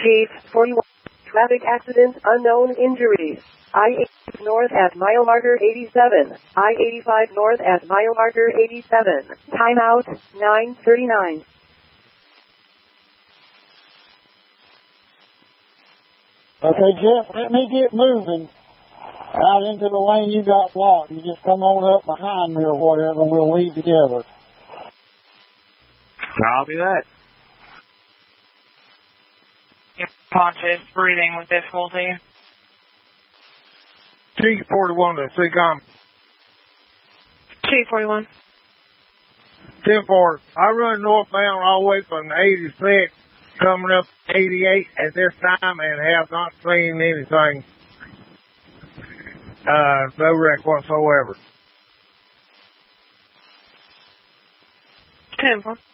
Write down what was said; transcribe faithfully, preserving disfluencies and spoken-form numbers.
Chief, forty-one. Traffic accident, unknown injuries. I eighty north at mile marker eighty-seven. I eighty-five north at mile marker eighty-seven. Timeout, nine thirty-nine. Okay, Jeff, let me get moving out into the lane you got blocked. You just come on up behind me or whatever, and we'll leave together. I'll do that. Pontus, breathing with difficulty. T forty-one to C COM. T forty-one. ten four. I run northbound all the way from eighty-six, coming up eighty-eight at this time, and have not seen anything. Uh, no wreck whatsoever. ten four.